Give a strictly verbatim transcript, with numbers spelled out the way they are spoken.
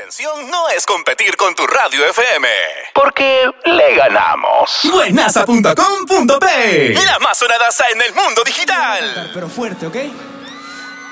intención no es competir con tu radio F M, porque le ganamos. Buenaza punto com punto pe, la más sonadaza en el mundo digital. Pero fuerte, ¿ok?